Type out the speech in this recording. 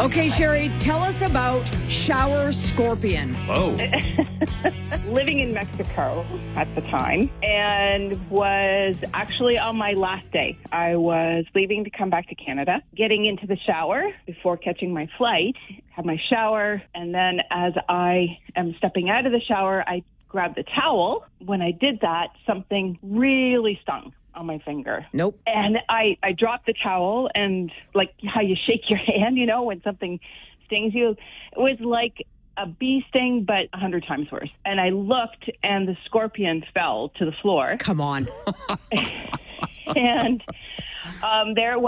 Okay, Sherry, tell us about shower scorpion. Oh. Living in Mexico at the time and was actually on my last day. I was leaving to come back to Canada, getting into the shower before catching my flight, had my shower, and then as I am stepping out of the shower, I grabbed the towel. When I did that, something really stung on my finger. Nope. And I dropped the towel, and like how you shake your hand, you know, when something stings you, it was like a bee sting, but 100 times worse. And I looked, and the scorpion fell to the floor. Come on. And there it was.